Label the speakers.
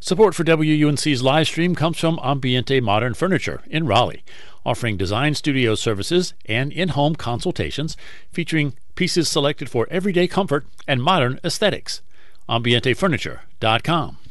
Speaker 1: Support for WUNC's live stream comes from Ambiente Modern Furniture in Raleigh, offering design studio services and in-home consultations featuring pieces selected for everyday comfort and modern aesthetics. AmbienteFurniture.com.